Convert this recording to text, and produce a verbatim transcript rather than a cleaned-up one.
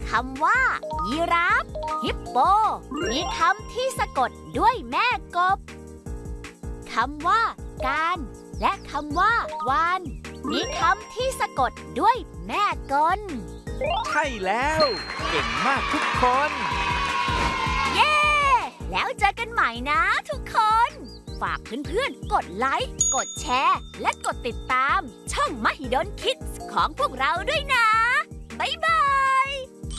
คำว่ายีราฟฮิปโปมีคำที่สะกดด้วยแม่กบคำว่าการและคำว่าวานมีคำที่สะกดด้วยแม่กลใช่แล้วเก่งมากทุกคนเย้แล้วเจอกันใหม่นะทุกคน ฝากเพื่อนๆกดไลค์กดแชร์และกดติดตามช่องมหิดลคิดส์ของพวกเราด้วยนะบ๊ายบาย